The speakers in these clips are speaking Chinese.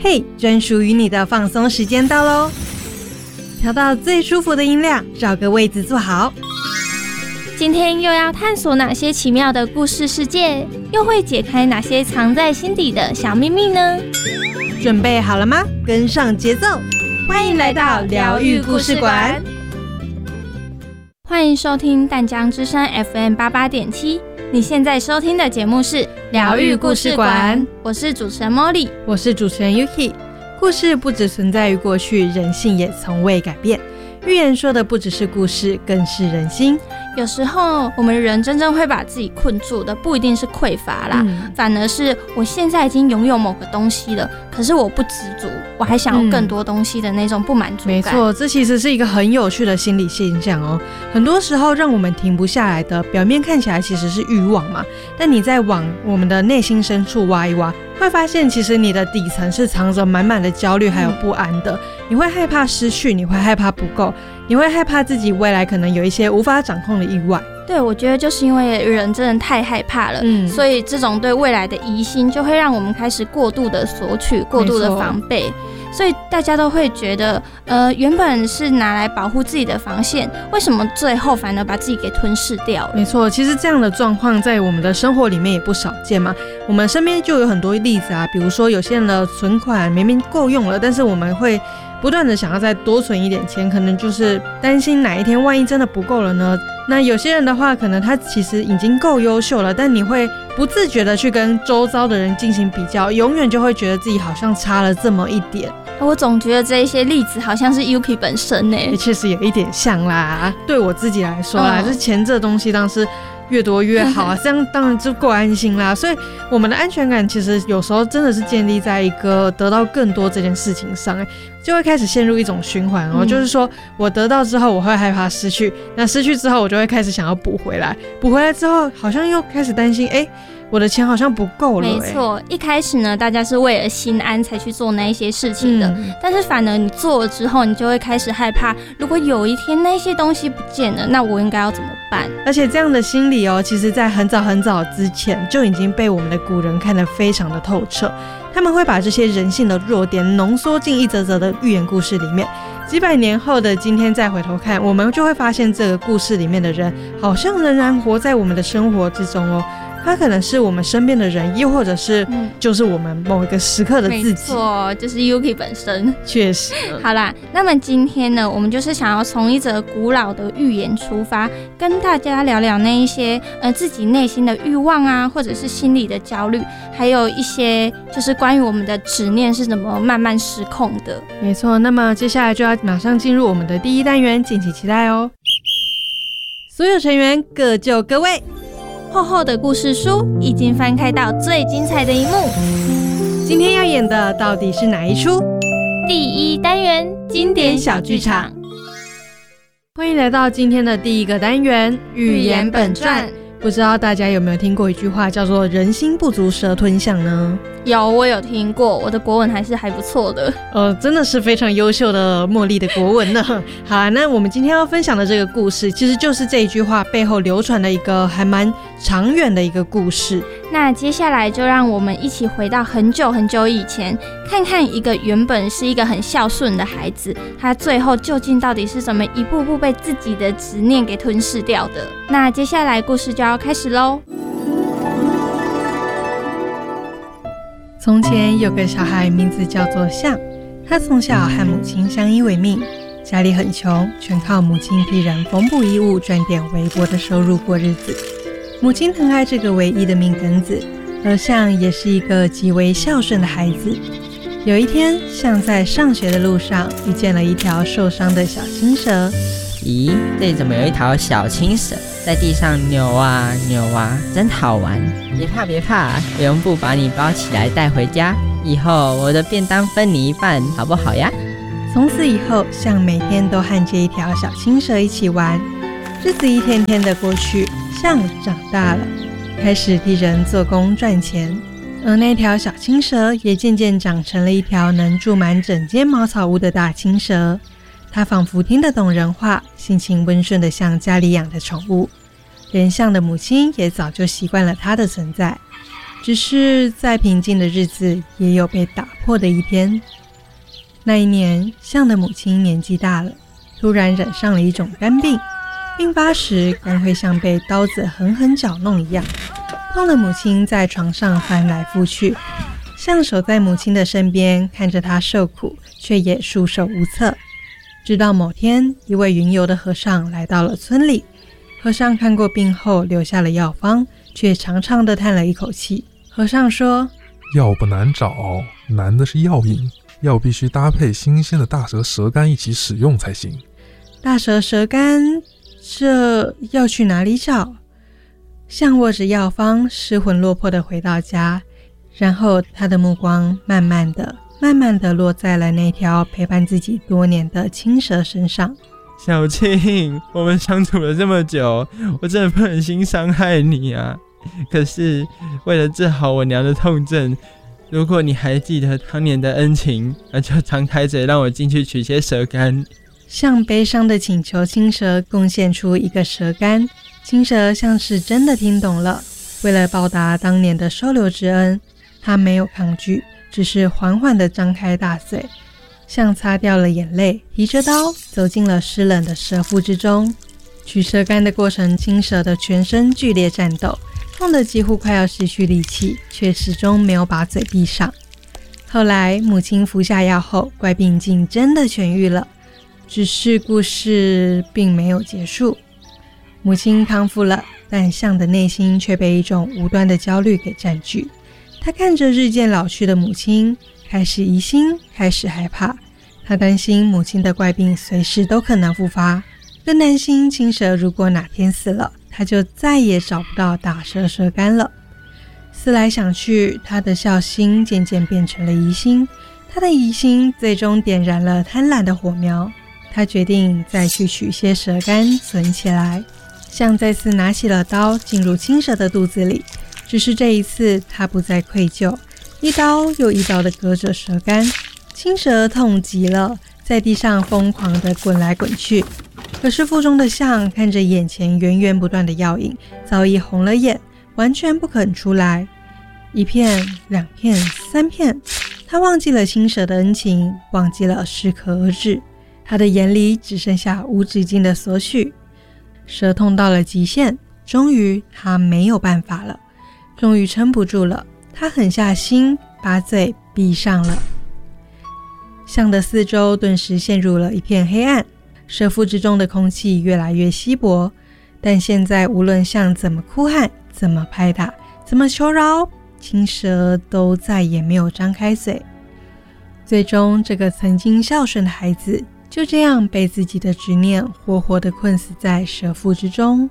嘿，专属于你的放松时间到咯，调到最舒服的音量，找个位置坐好。 今天又要探索哪些奇妙的故事世界，又会解开哪些藏在心底的小秘密呢？ 准备好了吗？跟上节奏，欢迎来到疗愈故事馆。 欢迎收听淡江之声 FM88.7，你现在收听的节目是疗愈故事馆，我是主持人 Molly， 我是主持人 Yuki。 故事不只存在于过去，人性也从未改变。寓言说的不只是故事，更是人心。 有时候我们人真正会把自己困住的不一定是匮乏啦，反而是我现在已经拥有某个东西了，可是我不知足，我还想要更多东西的那种不满足感。 没错，这其实是一个很有趣的心理现象哦。很多时候让我们停不下来的，表面看起来其实是欲望嘛，但你再往我们的内心深处挖一挖，会发现其实你的底层是藏着满满的焦虑还有不安的。你会害怕失去，你会害怕不够，你会害怕自己未来可能有一些无法掌控的意外。 对，我觉得就是因为人真的太害怕了，所以这种对未来的疑心就会让我们开始过度的索取，过度的防备，所以大家都会觉得原本是拿来保护自己的防线，为什么最后反而把自己给吞噬掉了？ 没错，其实这样的状况在我们的生活里面也不少见嘛。我们身边就有很多例子啊，比如说有些人的存款明明够用了，但是我们会不断的想要再多存一点钱，可能就是担心哪一天万一真的不够了呢。那有些人的话，可能他其实已经够优秀了，但你会不自觉的去跟周遭的人进行比较，永远就会觉得自己好像差了这么一点。 我总觉得这一些例子好像是 Yuki 本身耶， 确实有一点像啦。对我自己来说啦，这钱这东西当然是越多越好啊，这样当然就够安心啦。所以我们的安全感其实有时候真的是建立在一个得到更多这件事情上，就会开始陷入一种循环哦。就是说我得到之后我会害怕失去，那失去之后我就会开始想要补回来，补回来之后好像又开始担心我的钱好像不够了。 没错，一开始呢，大家是为了心安才去做那一些事情的，但是反而你做了之后，你就会开始害怕，如果有一天那些东西不见了，那我应该要怎么办？而且这样的心理其实在很早很早之前就已经被我们的古人看得非常的透彻。他们会把这些人性的弱点浓缩进一则则的寓言故事里面。几百年后的今天再回头看，我们就会发现这个故事里面的人好像仍然活在我们的生活之中哦。他可能是我们身边的人，又或者是就是我们某一个时刻的自己。没错，就是 Yuki 本身。 确实。 好啦，那么今天呢，我们就是想要从一则古老的寓言出发，跟大家聊聊那一些自己内心的欲望啊，或者是心理的焦虑，还有一些就是关于我们的执念是怎么慢慢失控的。 没错，那么接下来就要马上进入我们的第一单元，敬请期待哦。所有成员各就各位。 厚厚的故事书已经翻开到最精彩的一幕， 今天要演的到底是哪一出？ 第一单元经典小剧场。 欢迎来到今天的第一个单元寓言本传。不知道大家有没有听过一句话叫做人心不足蛇吞象呢？ 有，我有听过，我的国文还不错的。 真的是非常优秀的茉莉的国文呢。好啊，那我们今天要分享的这个故事，其实就是这一句话背后流传的一个还蛮长远的一个故事。 那接下来就让我们一起回到很久很久以前，看看一个原本是一个很孝顺的孩子，他最后究竟到底是怎么一步步被自己的执念给吞噬掉的。那接下来故事就要开始咯。 从前有个小孩，名字叫做象。他从小和母亲相依为命，家里很穷，全靠母亲替人缝补衣物，赚点微薄的收入过日子。母亲疼爱这个唯一的命根子，而象也是一个极为孝顺的孩子。有一天，象在上学的路上遇见了一条受伤的小青蛇。 咦，这里怎么有一条小青蛇在地上扭啊扭啊，真好玩。别怕别怕，我用布把你包起来带回家，以后我的便当分你一半，好不好呀？ 从此以后，象每天都和这一条小青蛇一起玩。日子一天天的过去，象长大了，开始替人做工赚钱，而那条小青蛇也渐渐长成了一条能住满整间茅草屋的大青蛇。它仿佛听得懂人话，心情温顺的像家里养的宠物，连象的母亲也早就习惯了它的存在。 只是再平静的日子也有被打破的一天。那一年，象的母亲年纪大了，突然染上了一种肝病，病发时肝会像被刀子狠狠搅弄一样，痛的母亲在床上翻来覆去，象守在母亲的身边，看着她受苦，却也束手无策。直到某天，一位云游的和尚来到了村里，和尚看过病后留下了药方，却长长的叹了一口气。和尚说， 药不难找，难的是药引，药必须搭配新鲜的大蛇舌干一起使用才行。 大蛇舌干，这要去哪里找？象握着药方，失魂落魄地回到家，然后他的目光慢慢的落在了那条陪伴自己多年的青蛇身上。 小庆，我们相处了这么久，我真的不忍心伤害你啊！可是为了治好我娘的痛症，如果你还记得当年的恩情，那就张开嘴让我进去取些蛇干。 象悲伤的请求青蛇贡献出一个蛇干，青蛇像是真的听懂了。为了报答当年的收留之恩，他没有抗拒，只是缓缓地张开大嘴。象擦掉了眼泪，提着刀走进了湿冷的蛇腹之中。取蛇干的过程，青蛇的全身剧烈战斗，痛得几乎快要失去力气，却始终没有把嘴闭上。后来母亲服下药后，怪病竟真的痊愈了。只是故事并没有结束，母亲康复了，但象的内心却被一种无端的焦虑给占据。他看着日渐老去的母亲，开始疑心，开始害怕。他担心母亲的怪病随时都可能复发，更担心青蛇如果哪天死了，他就再也找不到大蛇蛇干了。思来想去，他的孝心渐渐变成了疑心，他的疑心最终点燃了贪婪的火苗。他决定再去取些蛇干存起来。象再次拿起了刀，进入青蛇的肚子里，只是这一次他不再愧疚，一刀又一刀的割着蛇干。青蛇痛极了，在地上疯狂地滚来滚去。可是腹中的象看着眼前源源不断的药引，早已红了眼，完全不肯出来。一片、两片、三片，他忘记了青蛇的恩情，忘记了适可而止。他的眼里只剩下无止境的索取。蛇痛到了极限，终于他没有办法了，终于撑不住了，他狠下心，把嘴闭上了。象的四周顿时陷入了一片黑暗，蛇腹之中的空气越来越稀薄。但现在无论象怎么哭喊，怎么拍打，怎么求饶，青蛇都再也没有张开嘴。最终，这个曾经孝顺的孩子就这样被自己的执念活活地困死在蛇腹之中。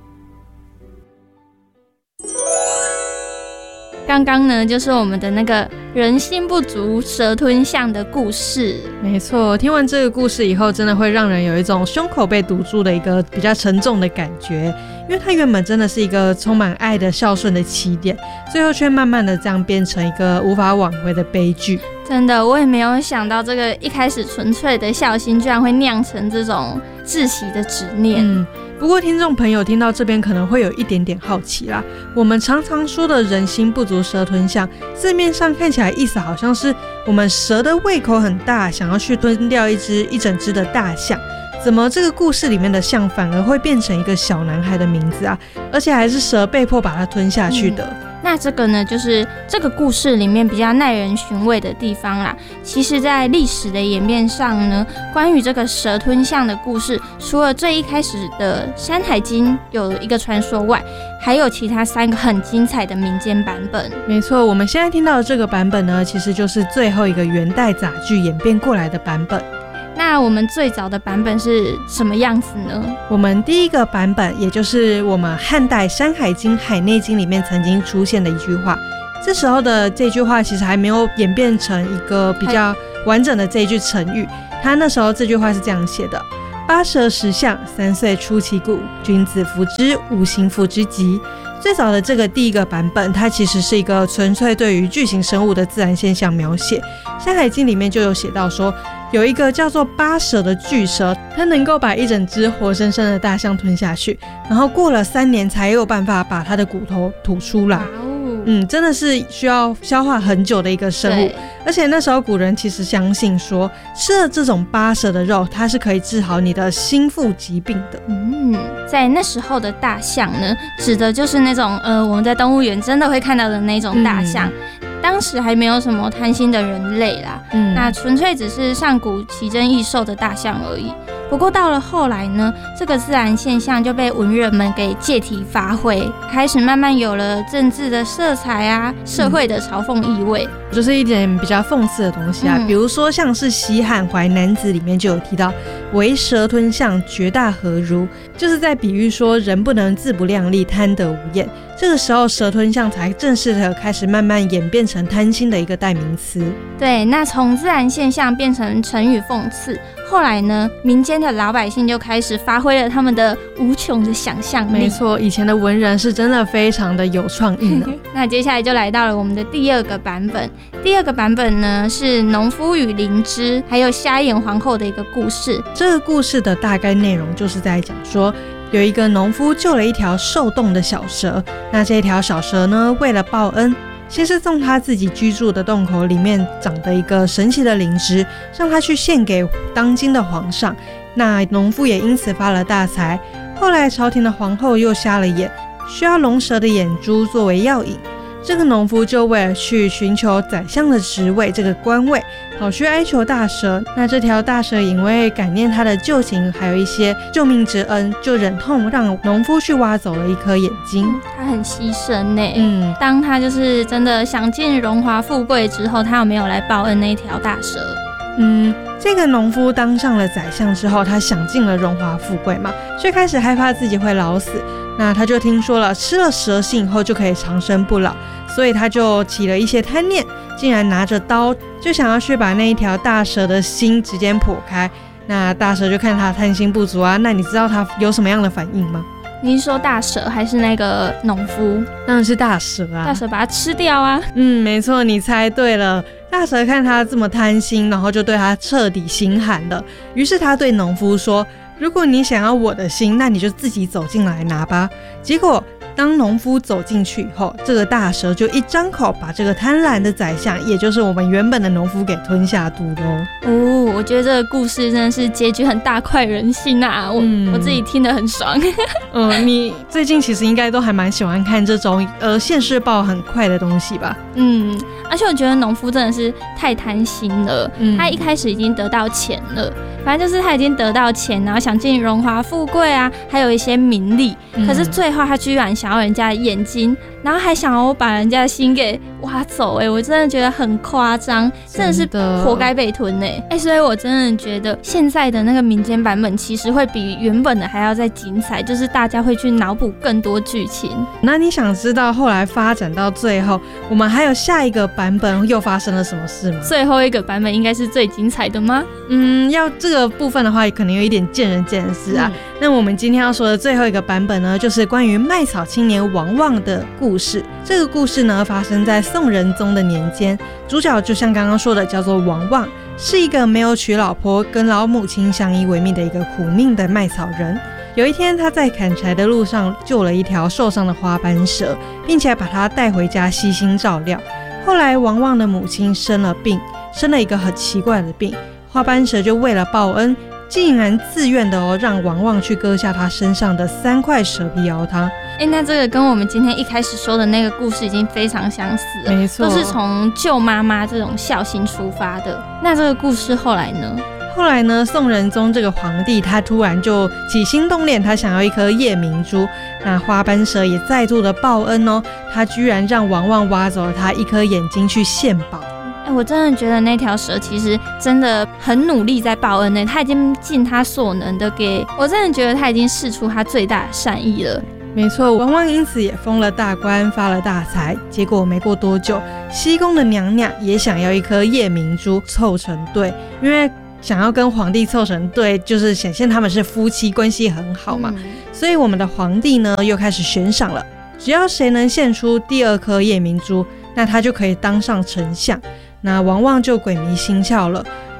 刚刚呢，就是我们的那个人心不足蛇吞象的故事。 没错，听完这个故事以后，真的会让人有一种胸口被堵住的一个比较沉重的感觉，因为它原本真的是一个充满爱的孝顺的起点，最后却慢慢的这样变成一个无法挽回的悲剧。 真的，我也没有想到这个一开始纯粹的孝心，居然会酿成这种窒息的执念。 不过听众朋友听到这边可能会有一点点好奇啦，我们常常说的人心不足蛇吞象，字面上看起来意思好像是我们蛇的胃口很大，想要去吞掉一整只的大象，怎么这个故事里面的象反而会变成一个小男孩的名字啊？而且还是蛇被迫把它吞下去的。 那这个呢，就是这个故事里面比较耐人寻味的地方啦。其实在历史的演变上呢，关于这个蛇吞象的故事，除了最一开始的《山海经》有一个传说外，还有其他3个很精彩的民间版本。 没错，我们现在听到的这个版本呢，其实就是最后一个元代杂剧演变过来的版本。 那我们最早的版本是什么样子呢？ 我们第一个版本，也就是我们汉代《山海经》《海内经》里面曾经出现的一句话，这时候的这句话其实还没有演变成一个比较完整的这一句成语。他那时候这句话是这样写的：8蛇10象，3岁出其骨，君子服之，无心腹之疾。最早的这个第一个版本，它其实是一个纯粹对于巨型生物的自然现象描写。《山海经》里面就有写到说，有一个叫做8蛇的巨蛇，它能够把一整只活生生的大象吞下去，然后过了3年才有办法把它的骨头吐出来。 真的是需要消化很久的一个生物。而且那时候古人其实相信说，吃了这种巴蛇的肉，它是可以治好你的心腹疾病的。 在那时候的大象呢，指的就是那种我们在动物园真的会看到的那种大象。当时还没有什么贪心的人类啦，那纯粹只是上古奇珍异兽的大象而已。不过到了后来呢，这个自然现象就被文人们给借题发挥，开始慢慢有了政治的色彩啊，社会的嘲讽意味， 就是一点比较讽刺的东西啊。比如说像是《西汉淮南子》里面就有提到“为蛇吞象，绝大何如”，就是在比喻说人不能自不量力，贪得无厌。这个时候蛇吞象才正式的开始慢慢演变成贪心的一个代名词。 对，那从自然现象变成成语讽刺，后来呢，民间的老百姓就开始发挥了他们的无穷的想象力。 没错，以前的文人是真的非常的有创意呢。 那接下来就来到了我们的第二个版本。第二个版本呢，是农夫与灵芝还有瞎眼皇后的一个故事。 这个故事的大概内容就是在讲说，有一个农夫救了一条受冻的小蛇，那这条小蛇呢，为了报恩，先是从他自己居住的洞口里面长的一个神奇的灵芝，让他去献给当今的皇上。那农夫也因此发了大财。后来朝廷的皇后又瞎了眼，需要龙蛇的眼珠作为药引。这个农夫就为了去寻求宰相的职位，这个官位，跑去哀求大蛇。那这条大蛇因为感念他的旧情，还有一些救命之恩，就忍痛让农夫去挖走了一颗眼睛。 他很牺牲呢。当他就是真的享尽荣华富贵之后，他有没有来报恩那一条大蛇？ 这个农夫当上了宰相之后，他享尽了荣华富贵嘛，却开始害怕自己会老死。那他就听说了吃了蛇心以后就可以长生不老，所以他就起了一些贪念，竟然拿着刀就想要去把那一条大蛇的心直接剖开。那大蛇就看他贪心不足啊，那你知道他有什么样的反应吗？ 你是说大蛇还是那个农夫？ 当然是大蛇啊， 大蛇把它吃掉啊。 没错，你猜对了。大蛇看他这么贪心，然后就对他彻底心寒了。于是他对农夫说，如果你想要我的心，那你就自己走进来拿吧。结果当农夫走进去以后，这个大蛇就一张口把这个贪婪的宰相，也就是我们原本的农夫给吞下肚了。 我觉得这个故事真的是结局很大快人心啊！我自己听得很爽。 你最近其实应该都还蛮喜欢看这种现世报很快的东西吧？ 而且我觉得农夫真的是太贪心了。他一开始已经得到钱了，反正就是他已经得到钱，然后享尽荣华富贵啊，还有一些名利。可是最后他居然想要人家的眼睛，然后还想要把人家的心给挖走。我真的觉得很夸张，真的是活该被吞。所以我真的觉得现在的那个民间版本其实会比原本的还要再精彩，就是大家会去脑补更多剧情。 那你想知道后来发展到最后，我们还有下一个版本又发生了什么事吗？ 最后一个版本应该是最精彩的吗？ 要这个部分的话，可能有一点见仁见智啊。那我们今天要说的最后一个版本呢，就是关于卖草青年王旺的故事。这个故事呢，发生在宋仁宗的年间，主角就像刚刚说的，叫做王旺，是一个没有娶老婆，跟老母亲相依为命的一个苦命的卖草人。有一天，他在砍柴的路上救了一条受伤的花斑蛇，并且把它带回家悉心照料。后来，王旺的母亲生了病，生了一个很奇怪的病，花斑蛇就为了报恩，竟然自愿的让王旺去割下他身上的3块蛇皮熬汤。 那这个跟我们今天一开始说的那个故事已经非常相似了， 没错， 都是从救妈妈这种孝心出发的。那这个故事后来呢？ 后来呢，宋仁宗这个皇帝他突然就起心动念，他想要一颗夜明珠。那花斑蛇也再度的报恩他居然让王旺挖走了他一颗眼睛去献宝。 我真的觉得那条蛇其实真的很努力在报恩他已经尽他所能的我真的觉得他已经释出他最大的善意了。 没错，王旺因此也封了大官，发了大财。结果没过多久，西宫的娘娘也想要一颗夜明珠凑成对，因为想要跟皇帝凑成对，就是显现他们是夫妻，关系很好嘛。所以我们的皇帝呢，又开始悬赏了，只要谁能献出第2颗夜明珠，那他就可以当上丞相。那王旺就鬼迷心窍了，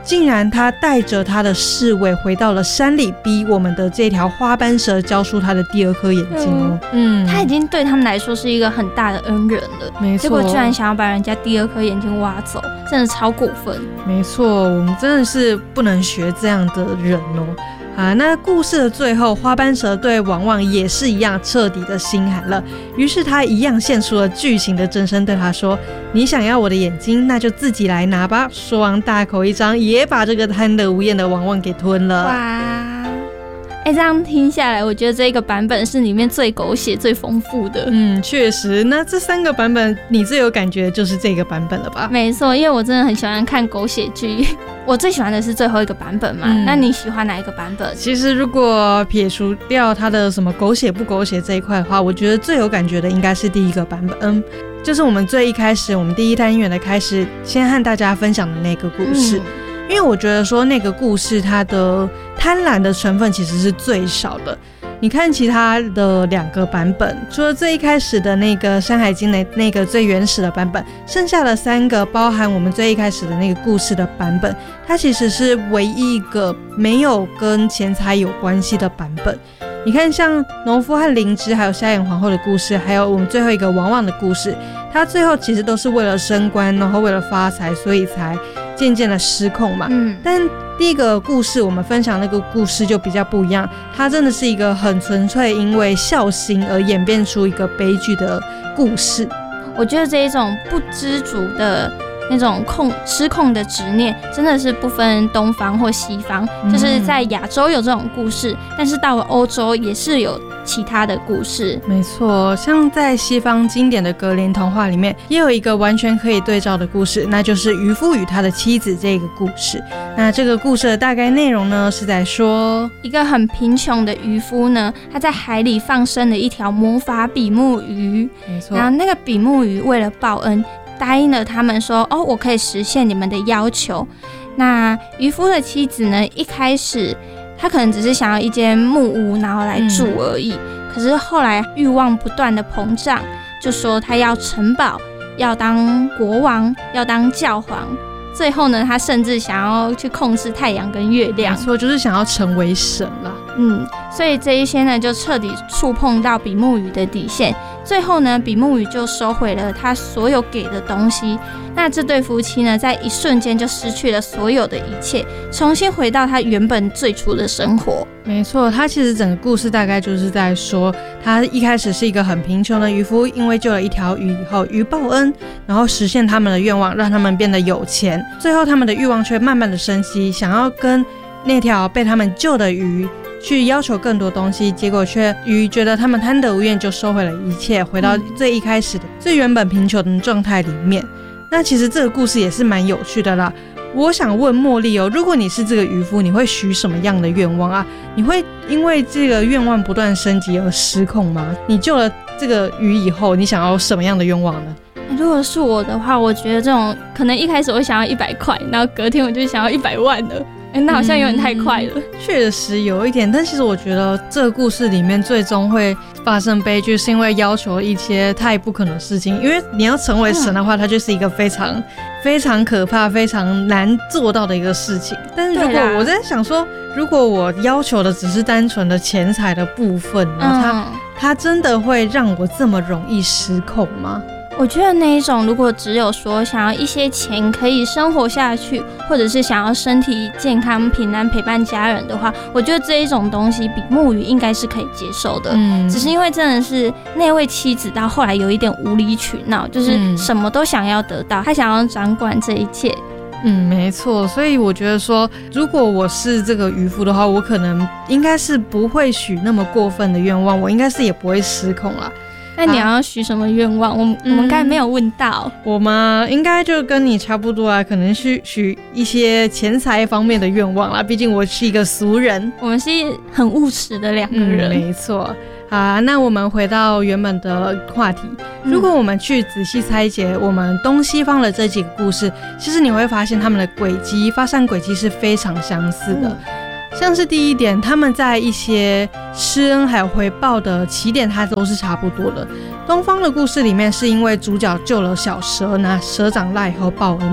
竟然他带着他的侍卫回到了山里，逼我们的这条花斑蛇交出他的第2颗眼睛哦。 他已经对他们来说是一个很大的恩人了， 没错， 结果居然想要把人家第2颗眼睛挖走，真的超过分。 没错，我们真的是不能学这样的人哦。那故事的最后，花斑蛇对王旺也是一样彻底的心寒了，于是他一样现出了巨型的真身，对他说：你想要我的眼睛，那就自己来拿吧。说完大口一张，也把这个贪得无厌的王旺给吞了。 哇，这样听下来，我觉得这个版本是里面最狗血最丰富的。 确实，那这3个版本你最有感觉的就是这个版本了吧？ 没错，因为我真的很喜欢看狗血剧，我最喜欢的是最后一个版本嘛。那你喜欢哪一个版本？ 其实如果撇除掉它的什么狗血不狗血这一块的话，我觉得最有感觉的应该是第1个版本。就是我们最一开始，我们第一单元的开始，先和大家分享的那个故事。因为我觉得说那个故事它的贪婪的成分其实是最少的。你看其他的2个版本，除了最一开始的那个《山海经》的那个最原始的版本，剩下的3个包含我们最一开始的那个故事的版本，它其实是唯一一个没有跟钱财有关系的版本。你看像农夫和灵芝还有瞎眼皇后的故事，还有我们最后一个王旺的故事，它最后其实都是为了升官，然后为了发财，所以才渐渐的失控嘛。但第一个故事我们分享那个故事就比较不一样，它真的是一个很纯粹因为孝心而演变出一个悲剧的故事。 我觉得这一种不知足的那种失控的执念，真的是不分东方或西方，就是在亚洲有这种故事，但是到了欧洲也是有其他的故事。 没错，像在西方经典的格林童话里面，也有一个完全可以对照的故事，那就是渔夫与他的妻子这个故事。那这个故事的大概内容呢，是在说一个很贫穷的渔夫呢，他在海里放生了一条魔法比目鱼。 没错， 然后那个比目鱼为了报恩，答应了他们说，我可以实现你们的要求。那渔夫的妻子呢，一开始他可能只是想要一间木屋然后来住而已，可是后来欲望不断的膨胀，就说他要城堡，要当国王，要当教皇，最后呢他甚至想要去控制太阳跟月亮。 没错，就是想要成为神啦。 所以这一些呢就彻底触碰到比目鱼的底线，最后呢比目鱼就收回了他所有给的东西。那这对夫妻呢在一瞬间就失去了所有的一切，重新回到他原本最初的生活。 没错，他其实整个故事大概就是在说，他一开始是一个很贫穷的渔夫，因为救了一条鱼以后，鱼报恩，然后实现他们的愿望，让他们变得有钱。最后他们的欲望却慢慢的升级，想要跟那条被他们救的鱼去要求更多东西，结果却鱼觉得他们贪得无厌，就收回了一切，回到最一开始的最原本贫穷的状态里面。那其实这个故事也是蛮有趣的啦。我想问茉莉哦，如果你是这个渔夫，你会许什么样的愿望啊？你会因为这个愿望不断升级而失控吗？你救了这个鱼以后，你想要什么样的愿望呢？ 如果是我的话，我觉得这种可能一开始我想要100块，然后隔天我就想要100万了。那好像有点太快了。 确实有一点，但其实我觉得这个故事里面最终会发生悲剧，是因为要求一些太不可能的事情。因为你要成为神的话，它就是一个非常非常可怕、非常难做到的一个事情。但是如果我在想说，如果我要求的只是单纯的钱财的部分呢，它真的会让我这么容易失控吗？ 我觉得那一种如果只有说想要一些钱可以生活下去，或者是想要身体健康平安陪伴家人的话，我觉得这一种东西比目鱼应该是可以接受的。只是因为真的是那位妻子到后来有一点无理取闹，就是什么都想要得到，她想要掌管这一切。 没错，所以我觉得说，如果我是这个渔夫的话，我可能应该是不会许那么过分的愿望，我应该是也不会失控啦。 那你要许什么愿望？我们刚才没有问到。 我吗？应该就跟你差不多啊，可能许一些钱财方面的愿望啦。毕竟我是一个俗人， 我们是很务实的两个人。 没错。好，那我们回到原本的话题。如果我们去仔细拆解我们东西方的这几个故事，其实你会发现他们的轨迹、发散轨迹是非常相似的。像是第一点，他们在一些施恩还有回报的起点，它都是差不多的。东方的故事里面是因为主角救了小蛇，拿蛇长大以后报恩嘛。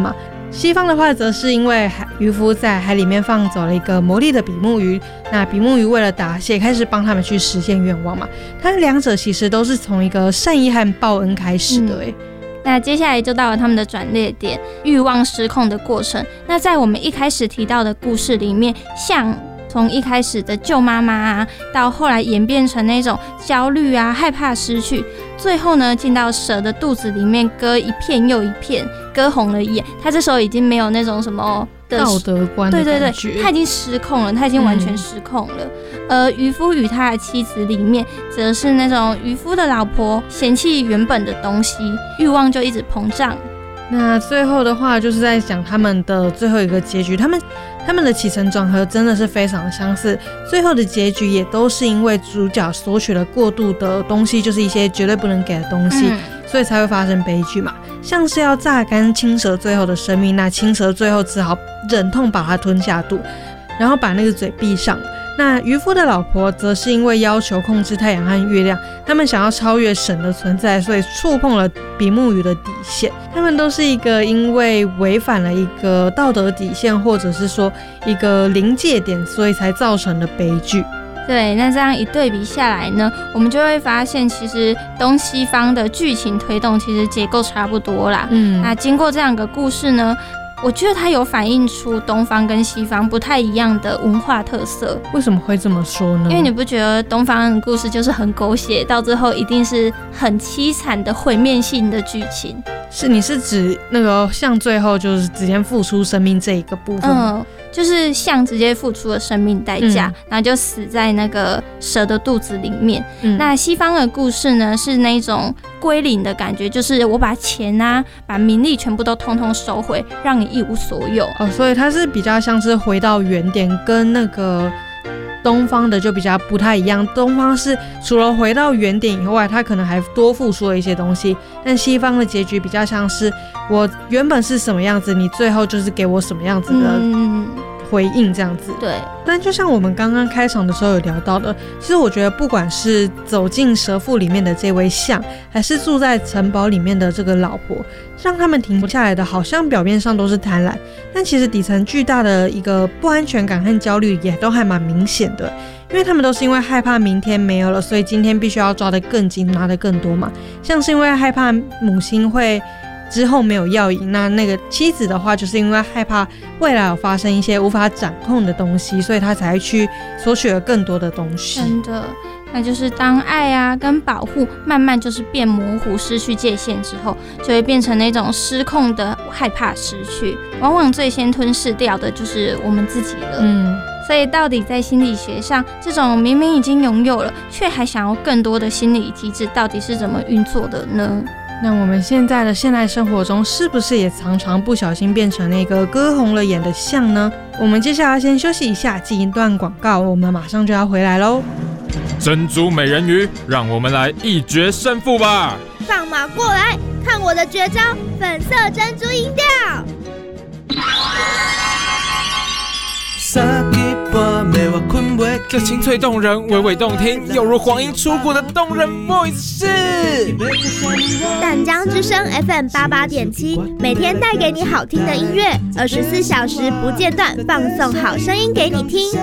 西方的话则是因为渔夫在海里面放走了一个魔力的比目鱼，那比目鱼为了答谢开始帮他们去实现愿望嘛，它两者其实都是从一个善意和报恩开始的那接下来就到了他们的转捩点，欲望失控的过程。那在我们一开始提到的故事里面，像从一开始的救妈妈啊，到后来演变成那种焦虑啊、害怕失去，最后呢进到蛇的肚子里面割一片又一片，割红了眼。他这时候已经没有那种什么道德观的感觉， 对，他已经失控了，他已经完全失控了。而渔夫与他的妻子里面，则是那种渔夫的老婆嫌弃原本的东西，欲望就一直膨胀。 那最后的话，就是在讲他们的最后一个结局，他们的起承转合真的是非常的相似，最后的结局也都是因为主角索取了过度的东西，就是一些绝对不能给的东西，所以才会发生悲剧嘛。像是要榨干青蛇最后的生命，那青蛇最后只好忍痛把它吞下肚，然后把那个嘴闭上。那渔夫的老婆则是因为要求控制太阳和月亮，他们想要超越神的存在，所以触碰了比目鱼的底线。他们都是一个因为违反了一个道德底线，或者是说一个临界点，所以才造成的悲剧。 对，那这样一对比下来呢，我们就会发现其实东西方的剧情推动其实结构差不多啦。那经过这样的故事呢，我觉得它有反映出东方跟西方不太一样的文化特色。 为什么会这么说呢？ 因为你不觉得东方的故事就是很狗血，到最后一定是很凄惨的毁灭性的剧情？ 你是指那个像最后就是直接付出生命这一个部分？ 就是像直接付出了生命代价，然后就死在那个蛇的肚子里面。那西方的故事呢，是那种归零的感觉，就是我把钱啊、把名利全部都通通收回，让你一无所有。 所以它是比较像是回到原点，跟那个东方的就比较不太一样。东方是除了回到原点以外，它可能还多付出了一些东西，但西方的结局比较像是我原本是什么样子，你最后就是给我什么样子的回应这样子。 对， 但就像我们刚刚开场的时候有聊到的，其实我觉得不管是走进蛇腹里面的这位象，还是住在城堡里面的这个老婆，让他们停不下来的好像表面上都是贪婪，但其实底层巨大的一个不安全感和焦虑也都还蛮明显的。因为他们都是因为害怕明天没有了，所以今天必须要抓得更紧，拿得更多嘛。像是因为害怕母亲会之后没有药引，那个妻子的话就是因为害怕未来有发生一些无法掌控的东西，所以他才去索取了更多的东西。 真的，那就是当爱啊跟保护慢慢就是变模糊，失去界限之后，就会变成那种失控的害怕失去，往往最先吞噬掉的就是我们自己了。所以到底在心理学上，这种明明已经拥有了却还想要更多的心理机制到底是怎么运作的呢？ 那我们现在的现代生活中，是不是也常常不小心变成那个割红了眼的象呢？我们接下来先休息一下，进一段广告，我们马上就要回来咯。 珍珠美人鱼，让我们来一决胜负吧！ 放马过来，看我的绝招——粉色珍珠音调。 这清脆动人，娓娓动听，犹如黄莺出谷的动人 voice 是淡江之声 FM88.7，每天带给你好听的音乐，24小时不间断，放送好声音给你听。